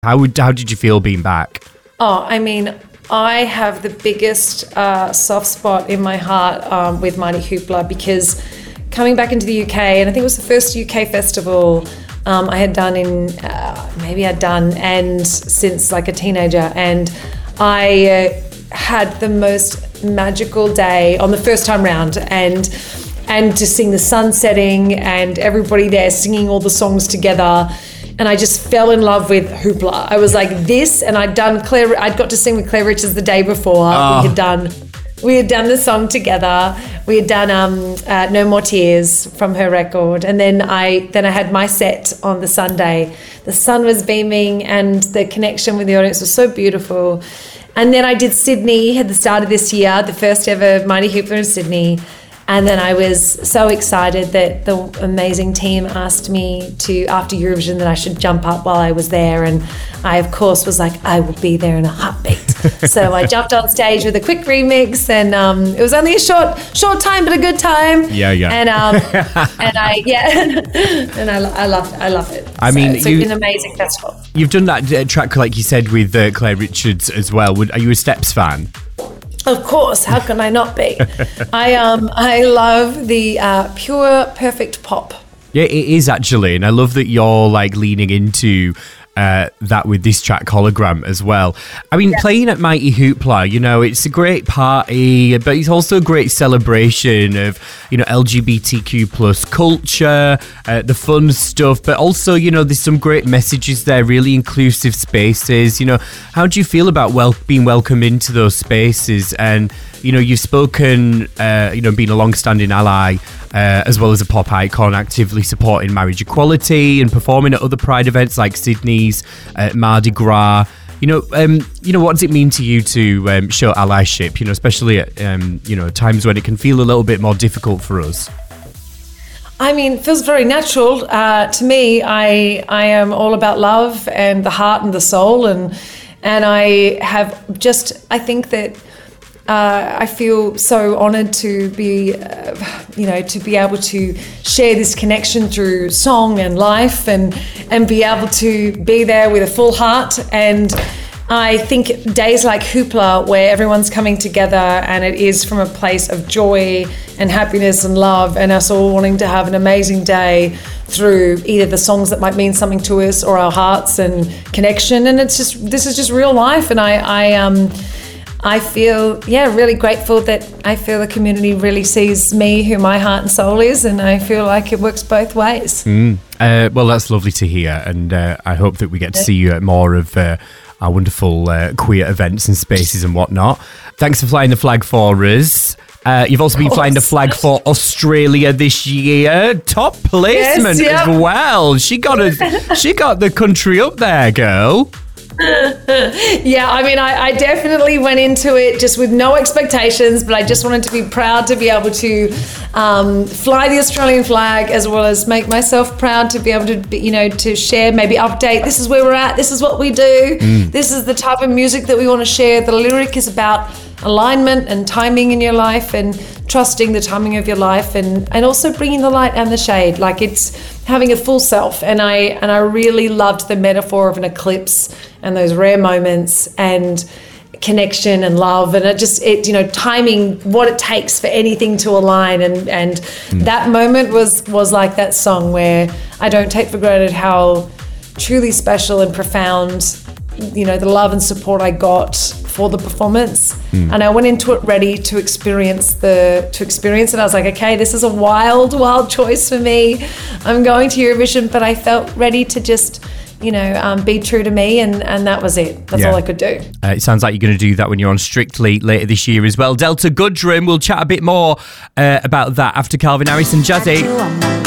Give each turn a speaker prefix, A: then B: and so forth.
A: How did you feel being back?
B: Oh, I mean, I have the biggest soft spot in my heart with Mighty Hoopla, because coming back into the UK, and I think it was the first UK festival I had done and since like a teenager, and I had the most magical day on the first time round, and to sing the sun setting and everybody there singing all the songs together. And I just fell in love with Hoopla. I was like this, and I'd got to sing with Claire Richards the day before. We had done the song together. We had done No More Tears from her record. And then I had my set on the Sunday. The sun was beaming and the connection with the audience was so beautiful. And then I did Sydney at the start of this year, the first ever Mighty Hoopla in Sydney. And then I was so excited that the amazing team asked me to, after Eurovision, that I should jump up while I was there. And I, of course, was like, I will be there in a heartbeat. So I jumped on stage with a quick remix, and it was only a short time, but a good time.
A: Yeah.
B: And I love it.
A: I mean,
B: it's an amazing festival.
A: You've done that track, like you said, with Claire Richards as well. Are you a Steps fan?
B: Of course, how can I not be? I love the pure, perfect pop.
A: Yeah, it is actually, and I love that you're like leaning into that with this track Hologram as well. I mean, playing at Mighty Hoopla, it's a great party, but it's also a great celebration of, LGBTQ plus culture, the fun stuff, but also, there's some great messages there, really inclusive spaces. How do you feel about being welcomed into those spaces? And, you've spoken, being a long-standing ally, as well as a pop icon, actively supporting marriage equality and performing at other Pride events like Sydney's, Mardi Gras. What does it mean to you to show allyship, especially at, times when it can feel a little bit more difficult for us?
B: I mean, it feels very natural. To me, I am all about love and the heart and the soul. And I think that I feel so honoured to be, to be able to share this connection through song and life, and be able to be there with a full heart. And I think days like Hoopla, where everyone's coming together and it is from a place of joy and happiness and love, and us all wanting to have an amazing day through either the songs that might mean something to us or our hearts and connection. And this is just real life. And I feel, really grateful that I feel the community really sees me, who my heart and soul is, and I feel like it works both ways.
A: Well, that's lovely to hear, and I hope that we get to see you at more of our wonderful queer events and spaces and whatnot. Thanks for flying the flag for us. You've also been flying the flag for Australia this year. Top placement as well. She got the country up there, girl.
B: Yeah, I mean, I definitely went into it just with no expectations, but I just wanted to be proud to be able to fly the Australian flag, as well as make myself proud to be able to, to share, maybe update. This is where we're at. This is what we do. This is the type of music that we want to share. The lyric is about alignment and timing in your life, and trusting the timing of your life, and also bringing the light and the shade. Like, it's having a full self. And I really loved the metaphor of an eclipse and those rare moments and connection and love, and timing, what it takes for anything to align, and that moment was like that song where I don't take for granted how truly special and profound the love and support I got for the performance. And I went into it ready to experience it. I was like, okay, this is a wild choice for me. I'm going to Eurovision, but I felt ready to just be true to me, and that was it. That's all I could do.
A: It sounds like you're going to do that when you're on Strictly later this year as well. Delta Goodrem, we'll chat a bit more about that after Calvin Harris and Jazzy.